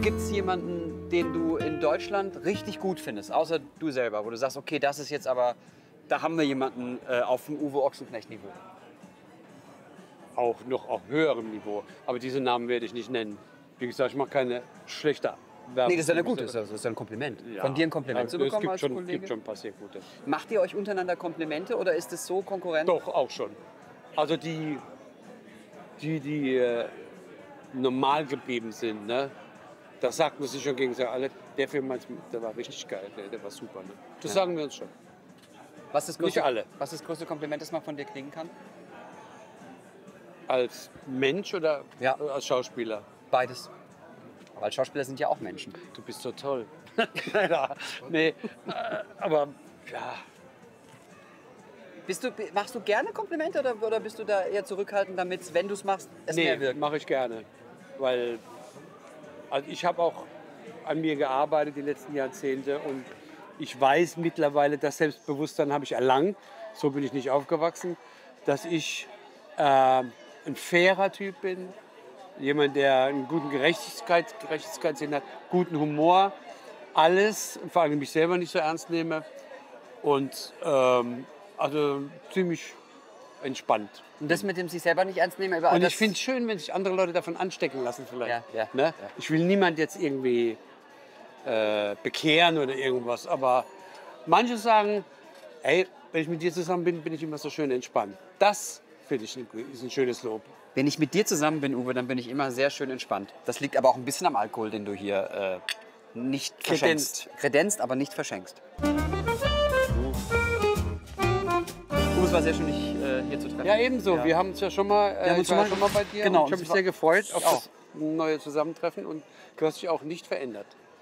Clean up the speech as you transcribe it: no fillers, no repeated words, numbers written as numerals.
Gibt es jemanden, den du in Deutschland richtig gut findest, außer du selber, wo du sagst, okay, das ist jetzt aber, da haben wir jemanden auf dem Uwe Ochsenknecht-Niveau? Auch noch auf höherem Niveau. Aber diese Namen werde ich nicht nennen. Wie gesagt, ich mache keine schlechte Werbung. Nee, das ist ja eine gute, das ist ja ein Kompliment. Ja. Von dir ein Kompliment zu bekommen als Kollege? Es gibt schon ein paar sehr gute. Macht ihr euch untereinander Komplimente oder ist es so Konkurrenz? Doch, auch schon. Also die normal geblieben sind, ne? Das sagt man sich schon gegenseitig alle. Der Film, der war richtig geil, der war super. Ne? Das sagen wir uns schon. Was ist Nicht alle. Was ist das größte Kompliment, das man von dir kriegen kann? Als Mensch oder Ja. als Schauspieler? Beides. Weil Schauspieler sind ja auch Menschen. Du bist so toll. Nee, aber ja. Machst du gerne Komplimente oder bist du da eher zurückhaltend, damit, wenn du es machst, es mehr wirkt? Mache ich gerne. Weil also ich habe auch an mir gearbeitet die letzten Jahrzehnte und ich weiß mittlerweile, das Selbstbewusstsein habe ich erlangt, so bin ich nicht aufgewachsen, dass ich ein fairer Typ bin, jemand, der einen guten Gerechtigkeitssinn hat, guten Humor, alles, vor allem mich selber nicht so ernst nehme und also ziemlich entspannt. Und das mit dem sich selber nicht ernst nehmen? Und ich finde es schön, wenn sich andere Leute davon anstecken lassen vielleicht. Ja. Ne? Ich will niemand jetzt irgendwie bekehren oder irgendwas, aber manche sagen, hey, wenn ich mit dir zusammen bin, bin ich immer so schön entspannt. Das finde ich ist ein schönes Lob. Wenn ich mit dir zusammen bin, Uwe, dann bin ich immer sehr schön entspannt. Das liegt aber auch ein bisschen am Alkohol, den du hier nicht verschenkst. Kredenzt, aber nicht verschenkst. Uwe, es war sehr schön, dich hier zu treffen. Ja, ebenso. Ja. Wir haben uns ja schon mal, ich war schon mal bei dir. Genau. Und ich habe mich sehr gefreut auf das neue Zusammentreffen und du hast dich auch nicht verändert.